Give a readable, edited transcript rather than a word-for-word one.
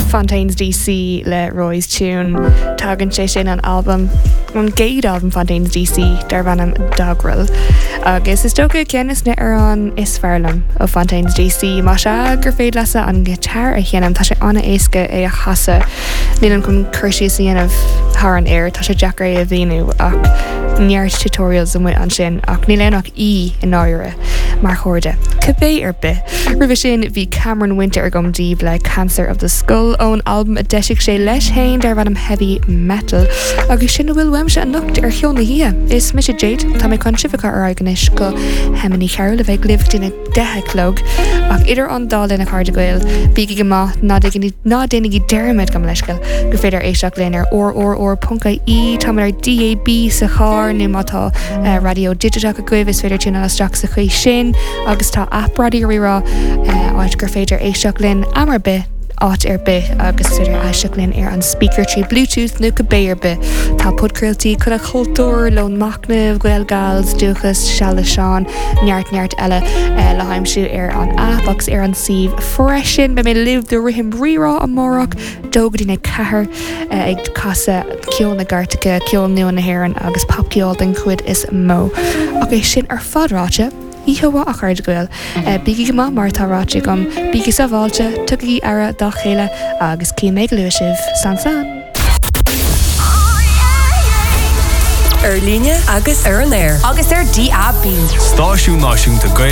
Fontaines DC le Roy's tune tagan sé sin an album an gate album Fontaines DC dar bhanam Dogrel agus is tóca ceannas na ar an is fearlam ó Fontaines DC má se gur féad lasa an guitar a chéanam tá sé anna éasca é a chasa nílan chun chuirsí síanamh thar an air tá sé Jackar a bhíú ach neart tutorials an an sin ach ní lenach í in áire mar chóirde Cabé ar bit rih sin bhí Cameron Winter ar gom díobh le Cancer of the Skull ón album a deisiigh sé leis hain dar bhanam heavy metal agus sin bhfuil weimse an nocht ar cheolna hia is mis Jade tá mé chun sifacha ar aganis go hemaní cheir le bheith glibh duna detheclog ach idir an dálin a chuirde goil bíigi go má ná dénig í dermid gom leiscail go féidir éisteach lénar or punca í tá mar DAB sa chár nu mátá radio digitach a goibh is féidir tuna straach sa chuí sin agus tá app radio rirá áit gur féidir éisteach linn amar bit áit ar bit agus féidir éisteach linn ar an speaker trí Bluetooth nu Cabé ar bit tá podcréaltaí chun a chultúr lón macnamh gweil gals dúchas seala seán neart eile le haimsú ar an app agus ar an sih freisin be mé liv do rihim rirá an mórach dógadína cethir ag casa ceol na gartacha ceol nu na hhéireann agus popceol den chuid is mó agus sin ar fadráte Íhuaá a chuirde goil bíigi go má martáráte gom bíigi sa bháilte tugaí ara dá chéile agus cí méid luisih san. Ar líne agus ar an air agus ar DAB. Stáisiún náisiúnta